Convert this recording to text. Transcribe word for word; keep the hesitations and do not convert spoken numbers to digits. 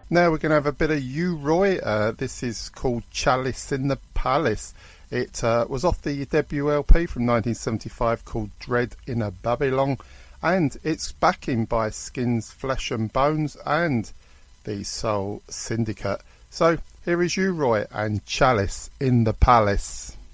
Now we're going to have a bit of U-Roy. Uh, this is called Chalice in the Palace. It uh, was off the debut L P from nineteen seventy-five called Dread in a Babylon, and it's backing by Skins, Flesh and Bones and the Soul Syndicate. So here is U-Roy and Chalice in the Palace.